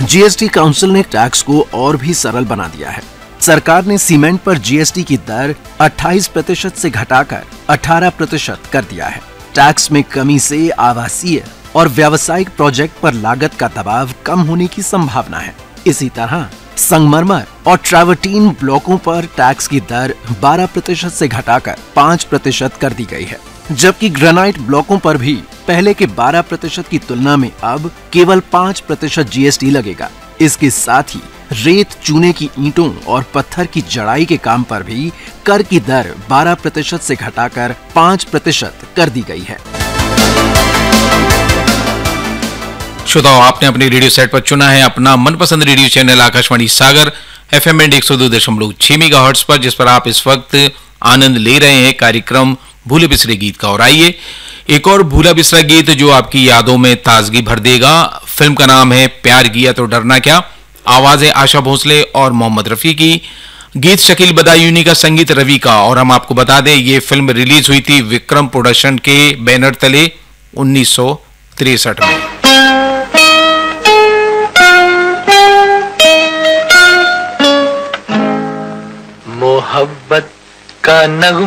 GST council ने tax को और भी सरल बना दिया है। सरकार ने सीमेंट पर जीएसटी की दर 28% से घटाकर 18% कर दिया है। टैक्स में कमी से आवासीय और व्यावसायिक प्रोजेक्ट पर लागत का दबाव कम होने की संभावना है। इसी तरह संगमरमर और ट्रैवर्टीन ब्लॉकों पर टैक्स की दर 12% से घटाकर 5% कर दी गई है, जबकि ग्रेनाइट ब्लॉकों पर भी पहले के 12% की तुलना में अब केवल 5% जीएसटी लगेगा। इसके साथ ही रेत, चूने की ईंटों और पत्थर की जड़ाई के काम पर भी कर की दर 12% से घटाकर 5% कर दी गई है। श्रोताओ, आपने अपने रेडियो सेट पर चुना है अपना मनपसंद रेडियो चैनल आकाशवाणी सागर FM 102.6 मेगाहर्ट्ज पर, जिस पर आप इस वक्त आनंद ले रहे हैं कार्यक्रम भूले बिसरे गीत का। और आइए एक और भूला बिसरा गीत जो आपकी यादों में ताजगी भर देगा। फिल्म का नाम है प्यार किया तो डरना क्या। आवाजें आशा भोसले और मोहम्मद रफी की, गीत शकील बदायूनी का, संगीत रवि का। और हम आपको बता दें ये फिल्म रिलीज हुई थी विक्रम प्रोडक्शन के बैनर तले 1963 में। मोहब्बत का नगमा